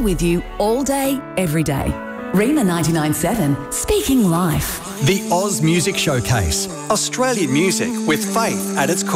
with you all day, every day. Rima 99.7, speaking life. The Oz Music Showcase. Australian music with faith at its core.